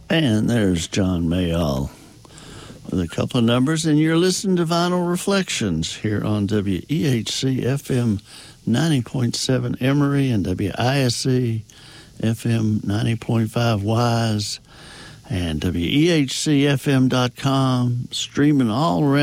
And there's John Mayall with a couple of numbers, and you're listening to Vinyl Reflections here on WEHC FM 90.7 Emory and WISC FM 90.5 Wise and WEHCFM.com, streaming all around